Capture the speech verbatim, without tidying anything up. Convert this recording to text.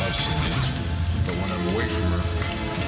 love Cindy, but when I'm away from her,